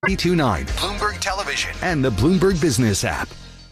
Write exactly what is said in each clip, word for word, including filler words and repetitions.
three two nine Bloomberg Television and the Bloomberg Business app.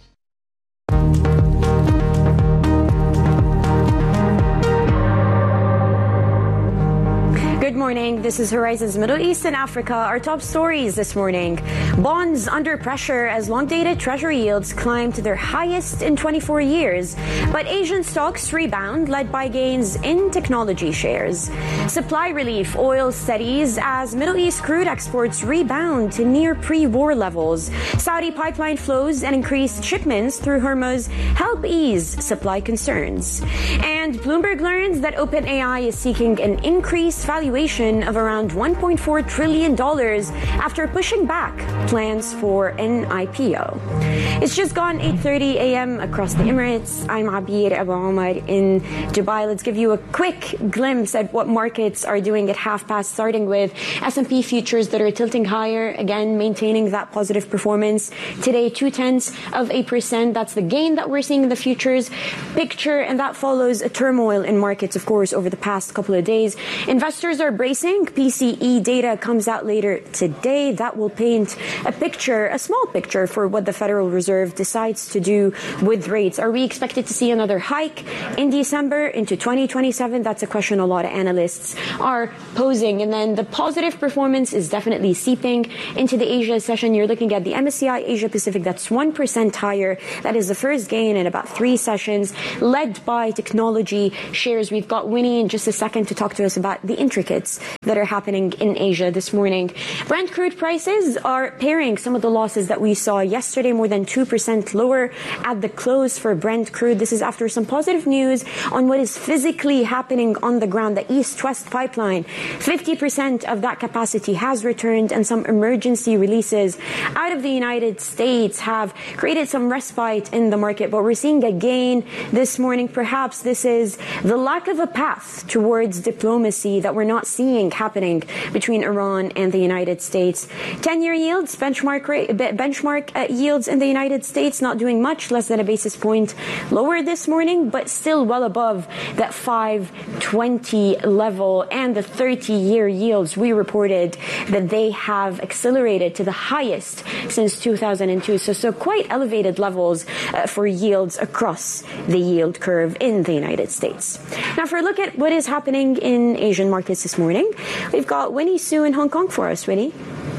Good morning. This is Horizons Middle East and Africa. Our top stories this morning. Bonds under pressure as long-dated treasury yields climb to their highest in twenty-four years. But Asian stocks rebound, led by gains in technology shares. Supply relief, oil steadies as Middle East crude exports rebound to near pre-war levels. Saudi pipeline flows and increased shipments through Hormuz help ease supply concerns. And Bloomberg learns that OpenAI is seeking an increased valuation of around one point four trillion dollars after pushing back plans for an I P O. It's just gone eight thirty a.m. across the Emirates. I'm Abir Abu Omar in Dubai. Let's give you a quick glimpse at what markets are doing at half past, starting with S and P futures that are tilting higher, again maintaining that positive performance. Today, two-tenths of a percent. That's the gain that we're seeing in the futures picture, and that follows a turmoil in markets, of course, over the past couple of days. Investors are bracing. P C E data comes out later today. That will paint a picture, a small picture, for what the Federal Reserve decides to do with rates. Are we expected to see another hike in December into twenty twenty-seven? That's a question a lot of analysts are posing. And then the positive performance is definitely seeping into the Asia session. You're looking at the M S C I Asia Pacific. That's one percent higher. That is the first gain in about three sessions, led by technology shares. We've got Winnie in just a second to talk to us about the intricacies that are happening in Asia this morning. Brent crude prices are pairing some of the losses that we saw yesterday, more than two percent lower at the close for Brent crude. This is after some positive news on what is physically happening on the ground. The East-West pipeline, fifty percent of that capacity has returned, and some emergency releases out of the United States have created some respite in the market. But we're seeing a gain this morning. Perhaps this is the lack of a path towards diplomacy that we're not seeing happening between Iran and the United States. ten-year yields, benchmark rate, benchmark uh, yields in the United States not doing much, less than a basis point lower this morning, but still well above that five twenty level. And the thirty-year yields, we reported that they have accelerated to the highest since two thousand two. So, so quite elevated levels uh, for yields across the yield curve in the United States. Now, for a look at what is happening in Asian markets this morning, we've got Winnie Su in Hong Kong for us. Winnie.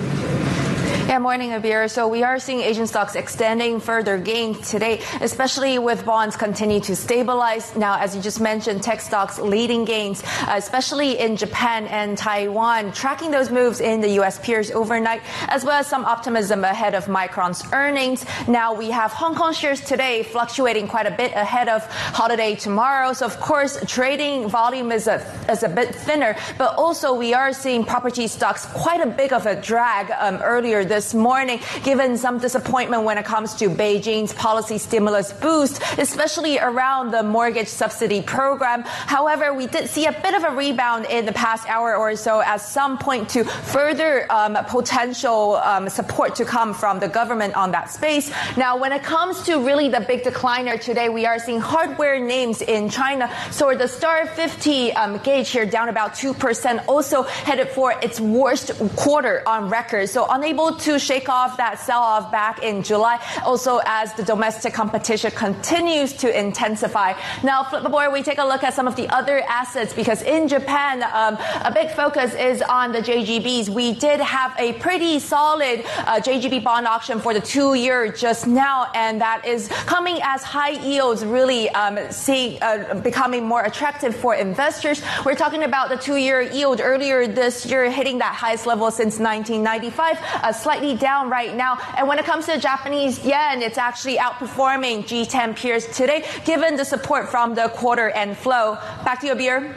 Yeah, morning, Abir. So we are seeing Asian stocks extending further gain today, especially with bonds continue to stabilize. Now, as you just mentioned, tech stocks leading gains, uh, especially in Japan and Taiwan, tracking those moves in the U S peers overnight, as well as some optimism ahead of Micron's earnings. Now, we have Hong Kong shares today fluctuating quite a bit ahead of holiday tomorrow. So, of course, trading volume is a, is a bit thinner, but also we are seeing property stocks quite a big of a drag um, earlier this This morning, given some disappointment when it comes to Beijing's policy stimulus boost, especially around the mortgage subsidy program. However, we did see a bit of a rebound in the past hour or so, as some point to further um, potential um, support to come from the government on that space. Now, when it comes to really the big decliner today, we are seeing hardware names in China. So the Star fifty um, gauge here down about two percent, also headed for its worst quarter on record. So unable to to shake off that sell-off back in July, also as the domestic competition continues to intensify. Now, flip the board, we take a look at some of the other assets, because in Japan, um, a big focus is on the J G Bs. We did have a pretty solid uh, J G B bond auction for the two-year just now, and that is coming as high yields really um, see, uh, becoming more attractive for investors. We're talking about the two-year yield earlier this year hitting that highest level since nineteen ninety-five, a slight down right now. And when it comes to the Japanese yen, it's actually outperforming G ten peers today, given the support from the quarter end flow. Back to you, Abir.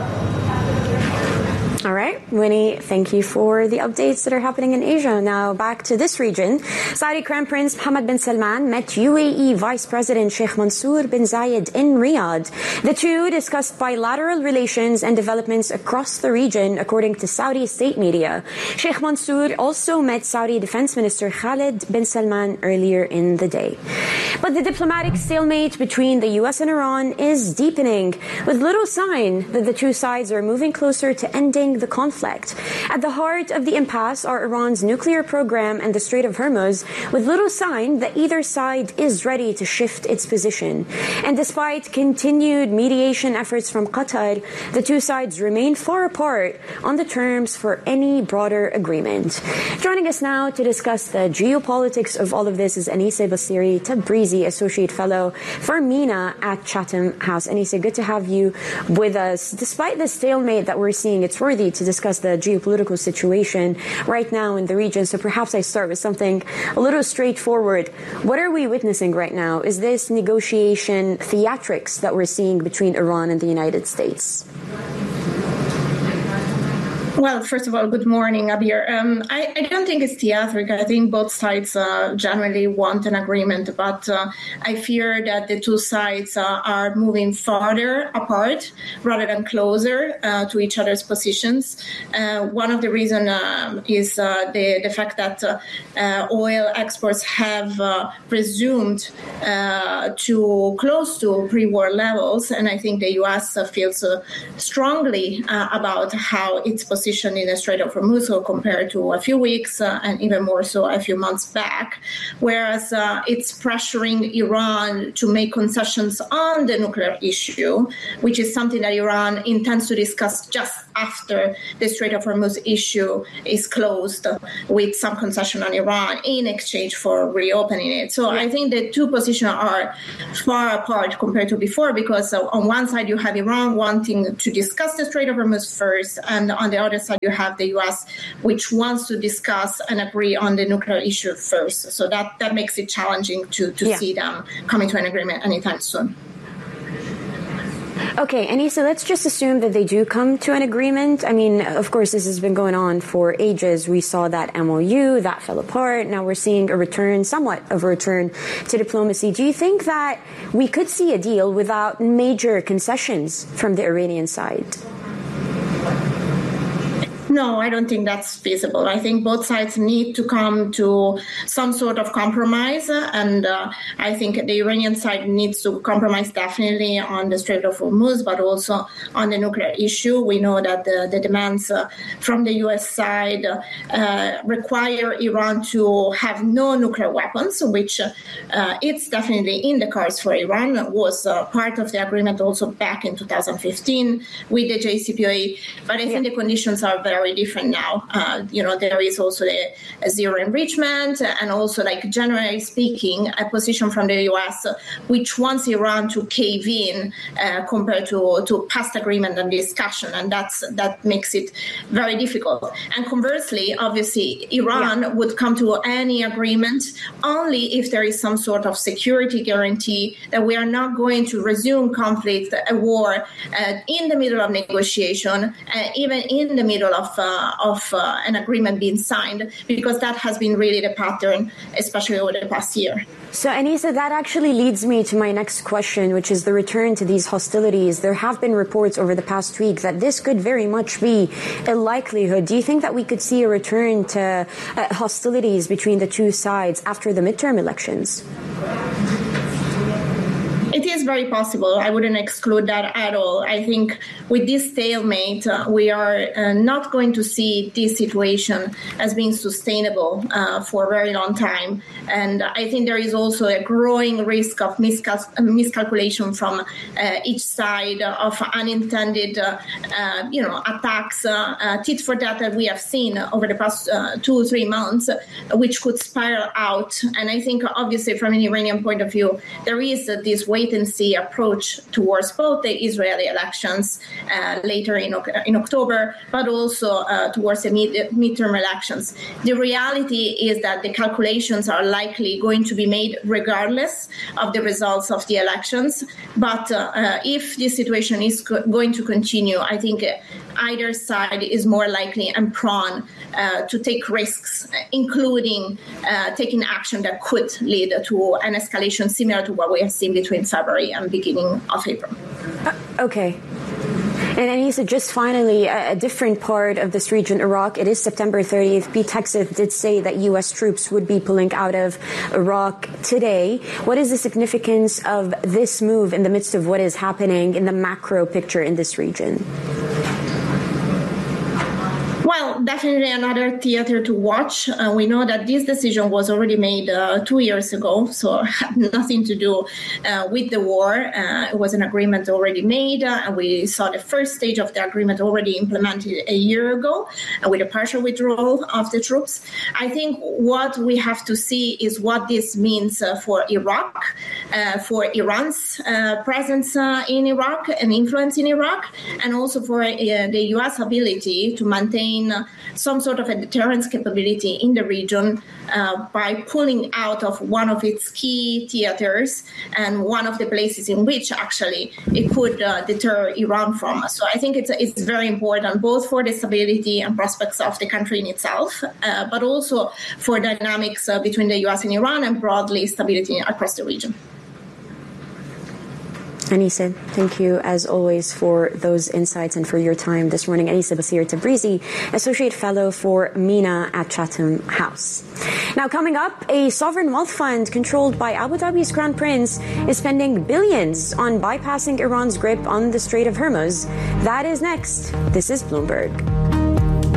All right, Winnie, thank you for the updates that are happening in Asia. Now back to this region. Saudi Crown Prince Mohammed bin Salman met U A E Vice President Sheikh Mansour bin Zayed in Riyadh. The two discussed bilateral relations and developments across the region, according to Saudi state media. Sheikh Mansour also met Saudi Defense Minister Khalid bin Salman earlier in the day. But the diplomatic stalemate between the U S and Iran is deepening, with little sign that the two sides are moving closer to ending fueling the conflict. At the heart of the impasse are Iran's nuclear program and the Strait of Hormuz, with little sign that either side is ready to shift its position. And despite continued mediation efforts from Qatar, the two sides remain far apart on the terms for any broader agreement. Joining us now to discuss the geopolitics of all of this is Anisa Bassiri Tabrizi, Associate Fellow for MENA at Chatham House. Anisa, good to have you with us. Despite the stalemate that we're seeing, it's worthy to discuss the geopolitical situation right now in the region. So perhaps I start with something a little straightforward. What are we witnessing right now? Is this negotiation theatrics that we're seeing between Iran and the United States? Well, first of all, good morning, Abir. Um, I, I don't think it's theatric. I think both sides uh, generally want an agreement, but uh, I fear that the two sides uh, are moving farther apart rather than closer uh, to each other's positions. Uh, one of the reasons uh, is uh, the, the fact that uh, uh, oil exports have uh, resumed uh, to close to pre-war levels, and I think the U S uh, feels uh, strongly uh, about how its position in the Strait of Hormuz compared to a few weeks uh, and even more so a few months back, whereas uh, it's pressuring Iran to make concessions on the nuclear issue, which is something that Iran intends to discuss just after the Strait of Hormuz issue is closed, with some concession on Iran in exchange for reopening it. So I think the two positions are far apart compared to before, because uh, on one side you have Iran wanting to discuss the Strait of Hormuz first, and on the other side you have the U S, which wants to discuss and agree on the nuclear issue first. So that, that makes it challenging to, to yeah. see them coming to an agreement anytime soon. Okay, Anisa, let's just assume that they do come to an agreement. I mean, of course, this has been going on for ages. We saw that M O U, that fell apart. Now we're seeing a return, somewhat of a return to diplomacy. Do you think that we could see a deal without major concessions from the Iranian side? No, I don't think that's feasible. I think both sides need to come to some sort of compromise, and uh, I think the Iranian side needs to compromise definitely on the Strait of Hormuz, but also on the nuclear issue. We know that the, the demands uh, from the U S side uh, require Iran to have no nuclear weapons, which uh, it's definitely in the cards for Iran. It was uh, part of the agreement also back in two thousand fifteen with the J C P O A, but I think yeah. the conditions are very Very different now. Uh, you know, there is also the a zero enrichment, and also, like, generally speaking, a position from the U S which wants Iran to cave in uh, compared to, to past agreement and discussion, and that's that makes it very difficult. And conversely, obviously, Iran yeah. would come to any agreement only if there is some sort of security guarantee that we are not going to resume conflict, a war, uh, in the middle of negotiation, uh, even in the middle of uh, of uh, an agreement being signed, because that has been really the pattern, especially over the past year. So, Anisa, that actually leads me to my next question, which is the return to these hostilities. There have been reports over the past week that this could very much be a likelihood. Do you think that we could see a return to uh, hostilities between the two sides after the midterm elections? It is very possible. I wouldn't exclude that at all. I think with this stalemate, uh, we are uh, not going to see this situation as being sustainable uh, for a very long time. And I think there is also a growing risk of miscal- miscalculation from uh, each side, of unintended, uh, uh, you know, attacks, uh, uh, tit for tat that we have seen over the past uh, two or three months, uh, which could spiral out. And I think, obviously, from an Iranian point of view, there is uh, this wait and see approach towards both the Israeli elections uh, later in, in October, but also uh, towards the mid- midterm elections. The reality is that the calculations are likely going to be made regardless of the results of the elections. But uh, uh, if this situation is co- going to continue, I think either side is more likely and prone uh, to take risks, including uh, taking action that could lead to an escalation similar to what we have seen between February and beginning of April. Uh, okay. And Anisa, just finally, a, a different part of this region, Iraq, it is September thirtieth. Pete Hegseth did say that U S troops would be pulling out of Iraq today. What is the significance of this move in the midst of what is happening in the macro picture in this region? Well, definitely another theater to watch. Uh, we know that this decision was already made uh, two years ago, so had nothing to do uh, with the war. Uh, it was an agreement already made, uh, and we saw the first stage of the agreement already implemented a year ago uh, with a partial withdrawal of the troops. I think what we have to see is what this means uh, for Iraq, uh, for Iran's uh, presence uh, in Iraq and influence in Iraq, and also for uh, the U S ability to maintain some sort of a deterrence capability in the region uh, by pulling out of one of its key theaters and one of the places in which actually it could uh, deter Iran from. So I think it's it's very important both for the stability and prospects of the country in itself, uh, but also for dynamics uh, between the U S and Iran and broadly stability across the region. Anissa, thank you as always for those insights and for your time this morning. Anissa Basir Tabrizi, Associate Fellow for MENA at Chatham House. Now coming up, a sovereign wealth fund controlled by Abu Dhabi's Crown Prince is spending billions on bypassing Iran's grip on the Strait of Hormuz. That is next. This is Bloomberg.